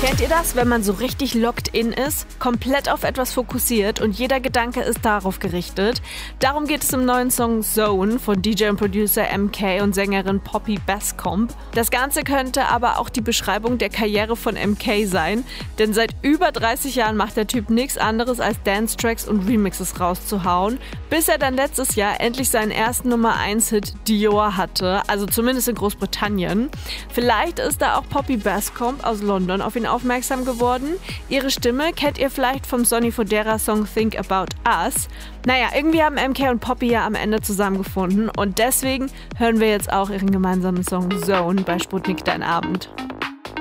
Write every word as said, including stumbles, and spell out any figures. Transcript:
Kennt ihr das, wenn man so richtig locked in ist, komplett auf etwas fokussiert und jeder Gedanke ist darauf gerichtet? Darum geht es im neuen Song Zone von D J und Producer M K und Sängerin Poppy Bascomb. Das Ganze könnte aber auch die Beschreibung der Karriere von M K sein, denn seit über dreißig Jahren macht der Typ nichts anderes als Dance-Tracks und Remixes rauszuhauen, bis er dann letztes Jahr endlich seinen ersten Nummer eins Hit Dior hatte, also zumindest in Großbritannien. Vielleicht ist da auch Poppy Bascomb aus London auf ihn aufmerksam geworden. Ihre Stimme kennt ihr vielleicht vom Sonny Fodera Song Think About Us. Naja, irgendwie haben M K und Poppy ja am Ende zusammengefunden und deswegen hören wir jetzt auch ihren gemeinsamen Song Zone bei Sputnik Dein Abend.